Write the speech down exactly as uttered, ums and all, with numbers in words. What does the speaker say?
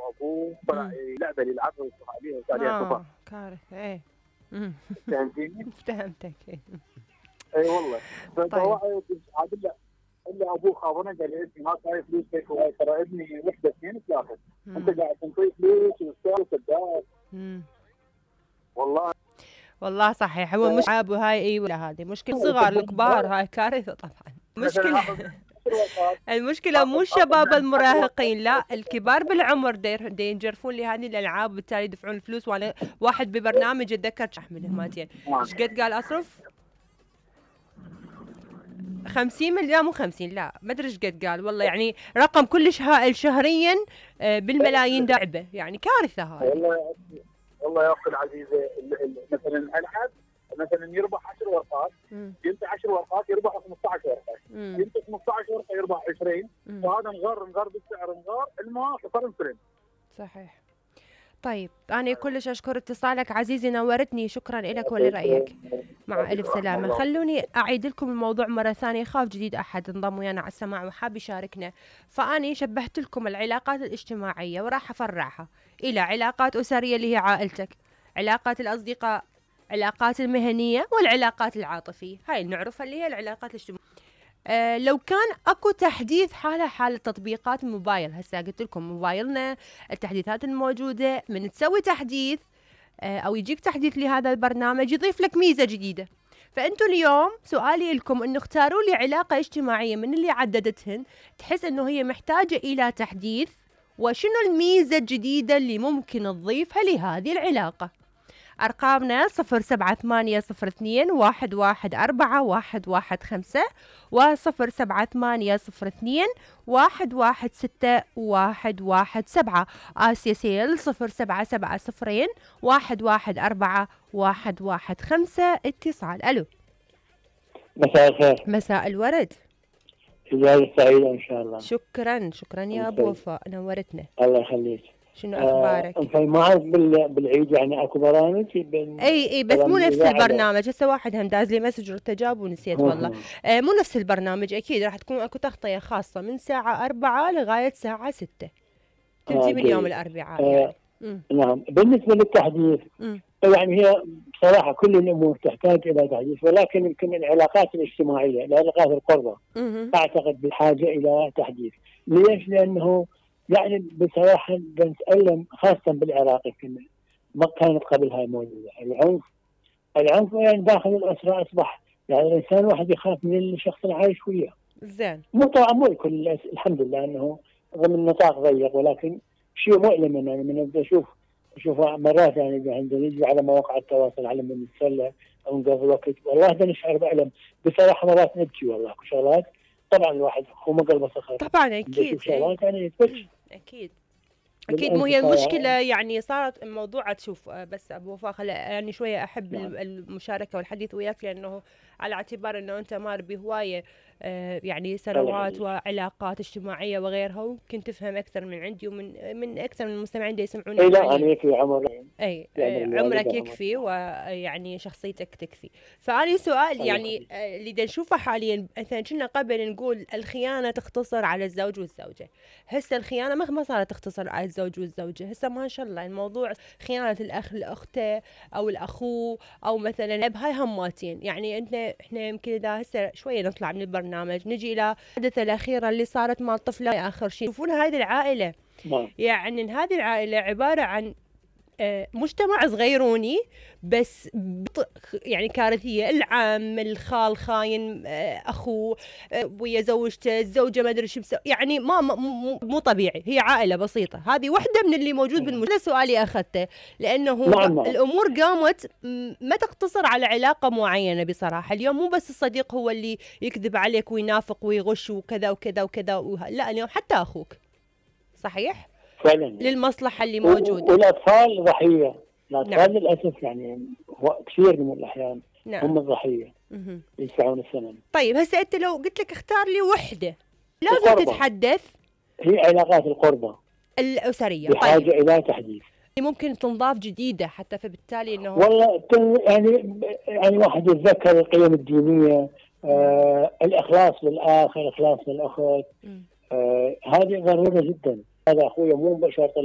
ابوه طلع لعبه يلعبها ويصرخ عليها وقاعد يعصبها. اه كارثه. ايه فهمتيني؟ فهمتك. اي والله. طيب. فهو عاد الا الا ابوه خابرنا قال لي انت ما تعرف فلوس هيك، هو ترى ابني وحده اثنين ثلاثه، انت قاعد تنطيه فلوس وتسال وكذاب. والله والله صحيح. هو مش عاب وهاي اي ولا هذه مشكله صغار الكبار، هاي كارثه طبعا. مشكله المشكله مو الشباب المراهقين، لا الكبار بالعمر دي ينجرفون لهذه الالعاب وبالتالي يدفعون الفلوس. وانا واحد ببرنامج اتذكر احمله ماتين ايش قد قال اصرف خمسين مليون، مو خمسين لا ما ادري ايش قد قال والله، يعني رقم كلش هائل شهريا بالملايين لعبه، يعني كارثه هاي. والله والله يا اختي العزيزه مثلا العاب مثلا يربح عشر ورقات، ينطي عشر ورقات يربح خمسطعش ورقه، ينطي خمسطعش ورقه يربح عشرين، وهذا نغار نغار بالسعر نغار الماء صار الفرن. صحيح. طيب أنا كلش أشكر اتصالك عزيزي، نورتني، شكرا لك ولرأيك. مع ألف سلامة. خلوني أعيد لكم الموضوع مرة ثانية، خاف جديد أحد انضم ويانا على السماع وحاب يشاركنا. فأني شبهت لكم العلاقات الاجتماعية وراح أفرعها إلى علاقات أسرية اللي هي عائلتك، علاقات الأصدقاء، علاقات المهنية، والعلاقات العاطفية. هاي نعرفها اللي هي العلاقات الاجتماعية. آه لو كان اكو تحديث حالها حال تطبيقات الموبايل، هسه قلت لكم موبايلنا التحديثات الموجوده من تسوي تحديث آه او يجيك تحديث لهذا البرنامج يضيف لك ميزه جديده. فانتوا اليوم سؤالي لكم انه اختاروا لي علاقه اجتماعيه من اللي عددتهن تحس انه هي محتاجه الى تحديث، وشنو الميزه الجديده اللي ممكن تضيفها لهذه العلاقه. أرقامنا صفر سبعة ثمانية صفر اثنين واحد واحد أربعة واحد واحد خمسة وصفر سبعة ثمانية صفر اثنين واحد واحد ستة واحد واحد سبعة. آسيا سيل صفر سبعة سبعة صفرين واحد واحد أربعة واحد واحد خمسة. اتصال. ألو. مساء الخير. مساء الورد. إجازة سعيدة إن شاء الله. شكرا شكرا يا أبو وفاء، نورتنا. الله يخليك. شنو اخبارك؟ آه ما اعرف بالعيد يعني اكو برامج. اي اي بس مو نفس البرنامج. هسه واحد هم داز لي مسج ارتجاب ونسيت والله. آه مو نفس البرنامج اكيد، راح تكون اكو تغطيه خاصه من ساعه أربعة لغايه ساعه ستة تبدي من يوم الاربعاء. آه يعني. نعم. بالنسبه للتحديث م. يعني هي بصراحه كل الامور تحتاج الى تحديث، ولكن يمكن العلاقات الاجتماعيه العلاقات القربى اعتقد بحاجه الى تحديث. ليش؟ لانه يعني بصراحة بنتألم خاصة بالعراق، كنا ما كانت قبل هاي موجودة. العنف العنف يعني داخل الأسرة أصبح يعني الإنسان واحد يخاف من الشخص اللي عايش وياه. زين. مو طبعا مو الكل، الحمد لله أنه ضمن نطاق ضيق، ولكن شيء مؤلم يعني من أشوف أشوف مرات يعني عندنا نجي على مواقع التواصل على من نتسلى أو نقضي وقت، والله ده نشعر بألم بصراحة. مرات نبكي والله شغلات. طبعا الواحد هو ما قلبه صخر. طبعا أكيد. شغلات يعني يتبكي. أكيد أكيد. مو هي المشكلة يعني صارت الموضوع تشوف. بس أبو وفاء خل يعني شوية أحب نعم. المشاركة والحديث وياك، لأنه على اعتبار أنه أنت مار بهواية آه يعني سنوات وعلاقات اجتماعية وغيرها، وممكن تفهم أكثر من عندي ومن من أكثر من المستمعين اللي يسمعوني. أي لا أنا يكفي عمر. أي عمرك يكفي ويعني شخصيتك تكفي. فأنا سؤال يعني اللي دا نشوفه حاليا مثلا كنا قبل نقول الخيانة تختصر على الزوج والزوجة، هسه الخيانة مهما صارت تختصر على الزوج والزوجة. هسه ما شاء الله الموضوع خيانة الأخ لأخته أو الأخو أو مثلا الأب، هاي هماتين. يعني أنت إحنا يمكن إذا هسه شوية نطلع من البرنامج نجي إلى الحادثة الأخيرة اللي صارت مع الطفلة آخر شيء، شوفون هذه العائلة يعني هذه العائلة عبارة عن مجتمع صغيروني بس يعني كارثية. العم الخال خاين أخوه ويا زوجته، الزوجة ما أدري شو بس يعني ما مو مو طبيعي. هي عائلة بسيطة، هذه واحدة من اللي موجود بالمجتمع. سؤالي أخذته لأنه نعم. الأمور قامت ما تقتصر على علاقة معينة بصراحة. اليوم مو بس الصديق هو اللي يكذب عليك وينافق ويغش وكذا وكذا وكذا وه... لا اليوم حتى أخوك. صحيح؟ فعلا للمصلحة اللي موجودة. والأطفال ضحية. الأطفال نعم. للأسف يعني كثير من الأحيان نعم. هم الضحية يدفعون الثمن. طيب هسه أنت لو قلت لك اختار لي وحدة لازم القربة. تتحدث هي علاقات القربة الأسرية بحاجة طيب. إلى تحديث ممكن تنضاف جديدة حتى، فبالتالي إنه والله يعني يعني واحد يتذكر القيم الدينية، آه الإخلاص للآخر، الإخلاص للأخت، آه هذه ضرورة جدا. هذا أخوي مو بشرط